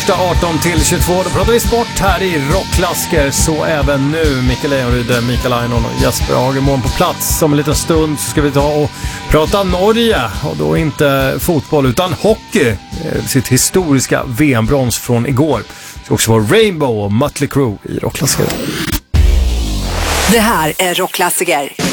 torsdag 18-22. Då pratar vi sport här i Rockklassiker. Så även nu. Mikael Lejonryd, Mikael Ainon och Jesper Hagermån på plats. Om en liten stund så ska vi ta och prata Norge. Och då inte fotboll utan hockey. Sitt historiska VM-brons från igår. Det ska också vara Rainbow och Mötley Crüe i Rockklassiker. Det här är Rockklassiker.